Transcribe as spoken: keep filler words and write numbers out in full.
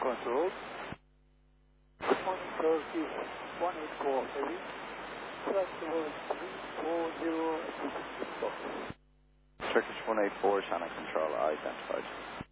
control. Good morning, Turkish one eight four heavy. Flight level three four zero, stop. Turkish one eight four, channel control identified.